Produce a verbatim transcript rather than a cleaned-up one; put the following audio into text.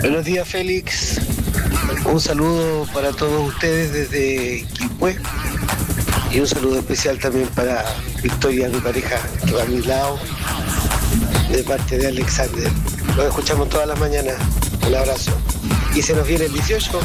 Buenos días, Félix. Un saludo para todos ustedes desde Quilpué y un saludo especial también para Victoria, mi pareja, que va a mi lado, de parte de Alexander. Nos escuchamos todas las mañanas. Un abrazo. Y se nos viene el dieciocho.